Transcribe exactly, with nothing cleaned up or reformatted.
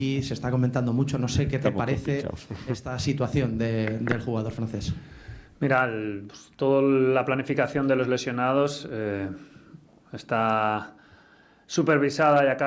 y se está comentando mucho. No sé qué te Estamos parece complicados. esta situación de, del jugador francés. Mira, el, pues, toda la planificación de los lesionados eh, está supervisada y a